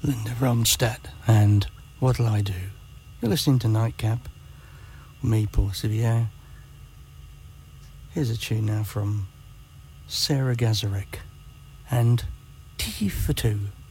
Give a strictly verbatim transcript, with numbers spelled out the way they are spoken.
Linda Ronstadt and What'll I Do? You're listening to Nightcap with me, Paul Sivier. Here's a tune now from Sarah Gazarek and Tea for Two.